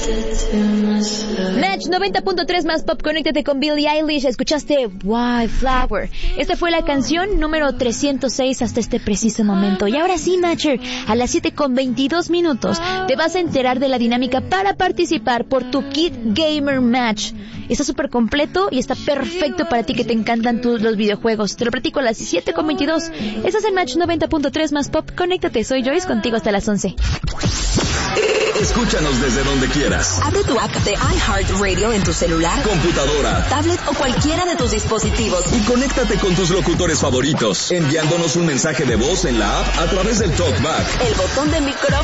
Match 90.3 más pop, conéctate con Billie Eilish. Escuchaste Wildflower. Esta fue la canción número 306 hasta este preciso momento. Y ahora sí, Matcher, a las 7:22 te vas a enterar de la dinámica para participar por tu Kit Gamer Match. Está súper completo y está perfecto para ti que te encantan los videojuegos. Te lo platico a las 7:22. Estás en Match 90.3 más pop. Conéctate, soy Joyce, contigo hasta las 11. Escúchanos desde donde quieras. Abre tu app de iHeartRadio en tu celular, computadora, tablet o cualquiera de tus dispositivos. Y conéctate con tus locutores favoritos, enviándonos un mensaje de voz en la app a través del TalkBack. El botón de micrófono